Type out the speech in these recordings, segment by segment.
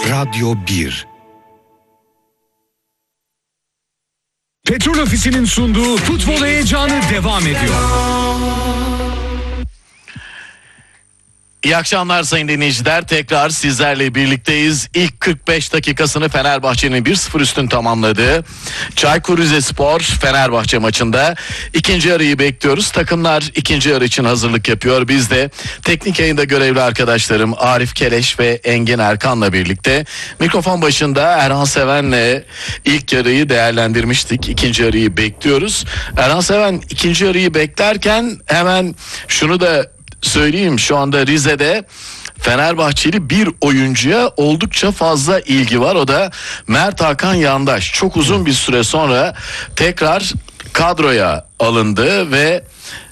Radyo 1. Petrol Ofisi'nin sunduğu futbol heyecanı devam ediyor. İyi akşamlar sayın dinleyiciler. Tekrar sizlerle birlikteyiz. İlk 45 dakikasını Fenerbahçe'nin 1-0 üstün tamamladığı Çaykur Rizespor Fenerbahçe maçında ikinci yarıyı bekliyoruz. Takımlar ikinci yarı için hazırlık yapıyor. Biz de teknik yayında görevli arkadaşlarım Arif Keleş ve Engin Erkan'la birlikte mikrofon başında Erhan Seven'le ilk yarıyı değerlendirmiştik. İkinci yarıyı bekliyoruz. Erhan Seven ikinci yarıyı beklerken hemen şunu da söyleyeyim, şu anda Rize'de Fenerbahçeli bir oyuncuya oldukça fazla ilgi var. O da Mert Hakan Yandaş. Çok uzun bir süre sonra tekrar kadroya alındı ve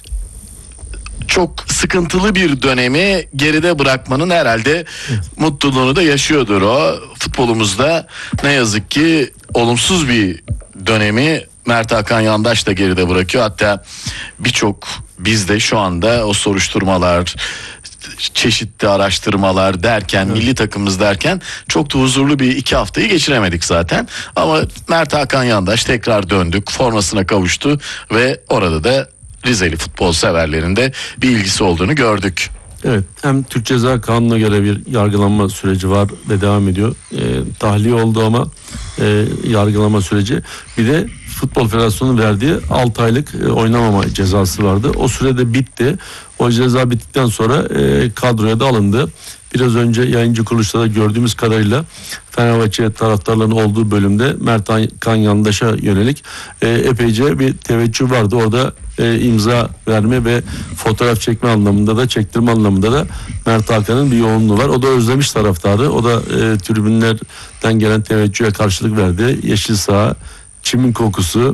çok sıkıntılı bir dönemi geride bırakmanın herhalde mutluluğunu da yaşıyordur o. Futbolumuzda ne yazık ki olumsuz bir dönemi Mert Hakan Yandaş da geride bırakıyor. Hatta birçok bizde şu anda o soruşturmalar, çeşitli araştırmalar derken, milli takımımız derken çok da huzurlu bir 2 haftayı geçiremedik zaten. Ama Mert Hakan Yandaş tekrar döndük, formasına kavuştu ve orada da Rizeli futbol severlerinde bir ilgisi olduğunu gördük. Evet, hem Türk Ceza Kanunu'na göre bir yargılanma süreci var ve devam ediyor. Tahliye oldu ama yargılama süreci. Bir de Futbol Federasyonu'nun verdiği 6 aylık oynamama cezası vardı. O sürede bitti. O ceza bittikten sonra kadroya da alındı. Biraz önce yayıncı kuruluşta da gördüğümüz kadarıyla Fenerbahçe taraftarlarının olduğu bölümde Mert Hakan Yandaş'a yönelik epeyce bir teveccüh vardı. Orada imza verme ve fotoğraf çekme anlamında da, çektirme anlamında da Mert Hakan'ın bir yoğunluğu var. O da özlemiş taraftarı. O da tribünlerden gelen teveccühe karşılık verdi. Yeşil saha, çimin kokusu,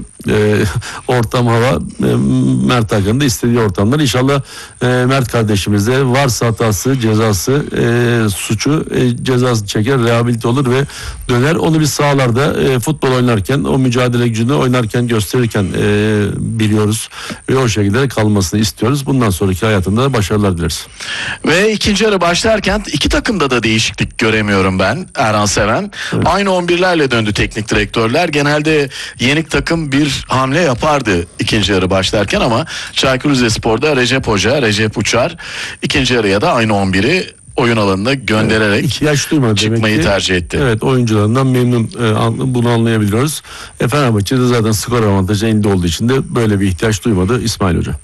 ortam, hava, Mert Hakan'ın da istediği ortamlar. İnşallah Mert kardeşimiz de varsa hatası, cezası, suçu, cezası çeker, rehabilite olur ve döner. Onu biz sahalarda futbol oynarken, o mücadele gücünü oynarken, gösterirken biliyoruz ve o şekilde kalmasını istiyoruz. Bundan sonraki hayatında da başarılar dileriz. Ve ikinci yarı başlarken iki takımda da değişiklik göremiyorum ben, Erhan Seven. Evet. Aynı 11'lerle döndü teknik direktörler. Genelde yenik takım bir hamle yapardı ikinci yarı başlarken ama Çaykur Rizespor'da Recep Uçar ikinci yarıya da aynı 11'i oyun alanına göndererek ihtiyaç duymadı çıkmayı tercih etti. Evet, oyuncularından memnun, bunu anlayabiliyoruz. Fenerbahçe'de zaten skor avantajı elinde olduğu için de böyle bir ihtiyaç duymadı İsmail Hoca.